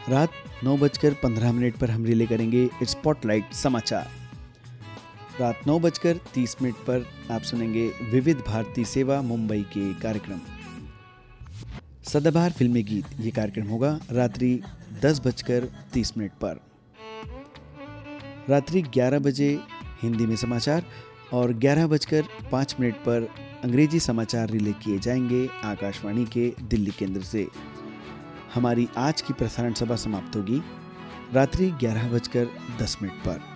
रात 9:15 पर हम रिले करेंगे स्पॉटलाइट समाचार। रात 9:30 पर आप सुनेंगे विविध भारती सेवा मुंबई के कार्यक्रम। सदाबहार फिल्मी गीत ये कार्यक्रम होगा रात्रि 10:30 पर। रात्रि 11 बजे हिंदी में समाचार और 11:05 पर अंग्रेजी समाचार रिले किए जाएंगे आकाशवाणी के दिल्ली केंद्र से। हमारी आज की प्रसारण सभा समाप्त होगी रात्रि 11:10 पर।